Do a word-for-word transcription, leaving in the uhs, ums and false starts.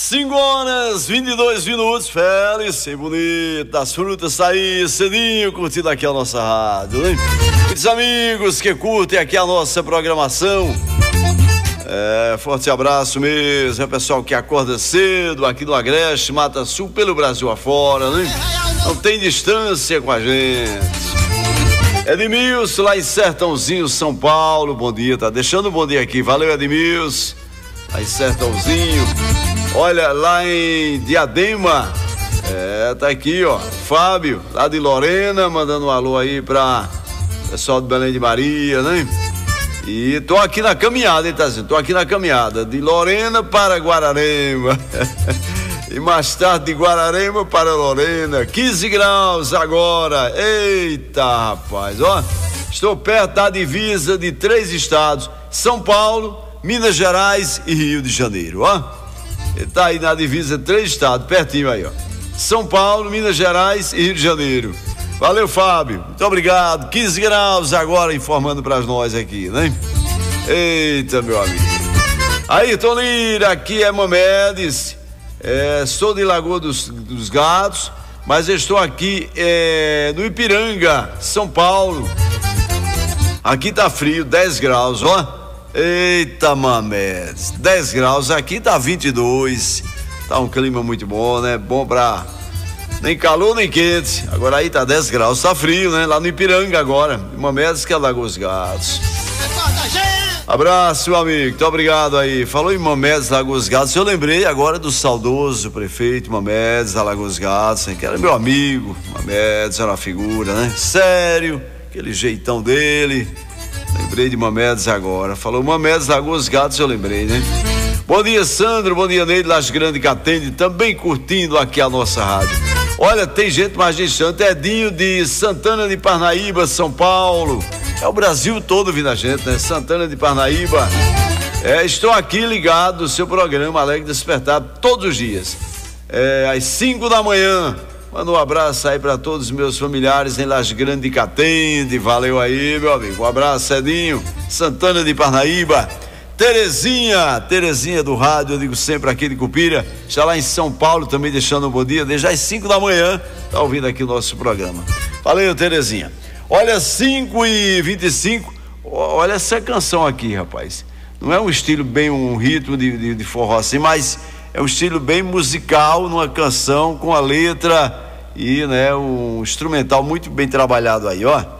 cinco horas, vinte e dois minutos, feliz e bonito, as frutas sair cedinho, curtindo aqui a nossa rádio, hein? Muitos amigos que curtem aqui a nossa programação, é, forte abraço mesmo, é o pessoal que acorda cedo aqui no Agreste, Mata Sul, pelo Brasil afora, né? Não tem distância com a gente. Edmilson, lá em Sertãozinho, São Paulo, bom dia, tá deixando um bom dia aqui, valeu Edmilson, lá em Sertãozinho. Olha, lá em Diadema, é, tá aqui, ó, Fábio, lá de Lorena, mandando um alô aí pra pessoal do Belém de Maria, né? E tô aqui na caminhada, ele tá dizendo, tô aqui na caminhada, de Lorena para Guararema. E mais tarde de Guararema para Lorena, quinze graus agora, eita rapaz, ó, estou perto da divisa de três estados, São Paulo, Minas Gerais e Rio de Janeiro, ó. Ele tá aí na divisa de três estados, pertinho aí, ó. São Paulo, Minas Gerais e Rio de Janeiro. Valeu, Fábio. Muito obrigado. quinze graus agora informando para nós aqui, né? Eita, meu amigo. Aí, Tonira, aqui é Mamedes. É, sou de Lagoa dos, dos Gatos, mas estou aqui é, no Ipiranga, São Paulo. Aqui tá frio, dez graus, ó. Eita, Mamedes, dez graus, aqui tá vinte e dois, tá um clima muito bom, né? Bom pra nem calor nem quente. Agora aí tá dez graus, tá frio, né? Lá no Ipiranga agora, Mamedes, que é Lagoa dos Gatos. Abraço, meu amigo, muito obrigado aí. Falou em Mamedes, Lagoa dos Gatos, eu lembrei agora do saudoso prefeito Mamedes, da Lagoa dos Gatos, que era meu amigo. Mamedes era uma figura, né? Sério, aquele jeitão dele. Lembrei de Mamedes agora. Falou Mamedes, Lagoa dos Gatos, eu lembrei, né? Bom dia, Sandro, bom dia, Neide, Las Grande que atende, também curtindo aqui a nossa rádio. Olha, tem gente mais distante, Edinho de Santana de Parnaíba, São Paulo. É o Brasil todo vindo a gente, né? Santana de Parnaíba. É, estou aqui ligado no seu programa Alegre Despertar todos os dias. É, às cinco da manhã. Manda um abraço aí para todos os meus familiares em Las Grande que atende. Valeu aí, meu amigo. Um abraço, Edinho. Santana de Parnaíba. Terezinha, Terezinha do rádio, eu digo sempre aqui de Cupira, está lá em São Paulo também deixando um bom dia, desde as cinco da manhã, tá ouvindo aqui o nosso programa. Valeu, Terezinha. Olha, cinco e vinte e cinco, olha essa canção aqui, rapaz. Não é um estilo bem, um ritmo de, de, de forró assim, mas é um estilo bem musical, numa canção com a letra e, né, um instrumental muito bem trabalhado aí, ó.